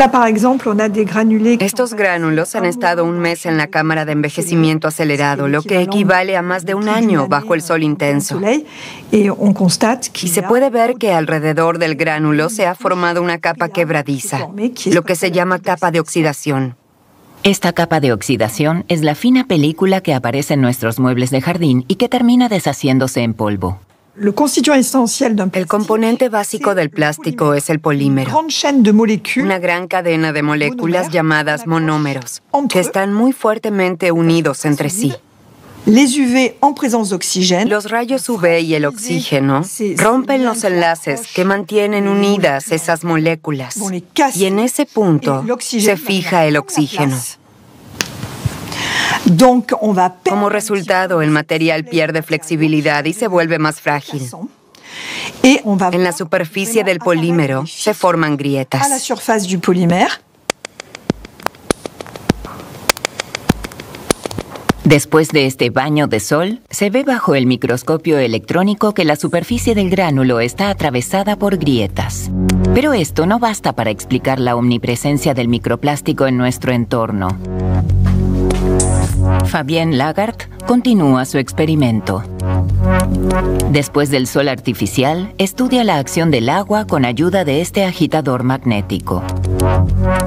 Estos gránulos han estado un mes en la cámara de envejecimiento acelerado, lo que equivale a más de un año bajo el sol intenso. Y se puede ver que alrededor del gránulo se ha formado una capa quebradiza, lo que se llama capa de oxidación. Esta capa de oxidación es la fina película que aparece en nuestros muebles de jardín y que termina deshaciéndose en polvo. El componente básico del plástico es el polímero, una gran cadena de moléculas llamadas monómeros, que están muy fuertemente unidos entre sí. Los rayos UV y el oxígeno rompen los enlaces que mantienen unidas esas moléculas, y en ese punto se fija el oxígeno. Como resultado, el material pierde flexibilidad y se vuelve más frágil. En la superficie del polímero se forman grietas. Después de este baño de sol, se ve bajo el microscopio electrónico que la superficie del gránulo está atravesada por grietas. Pero esto no basta para explicar la omnipresencia del microplástico en nuestro entorno. Fabienne Lagarde continúa su experimento. Después del sol artificial, estudia la acción del agua con ayuda de este agitador magnético.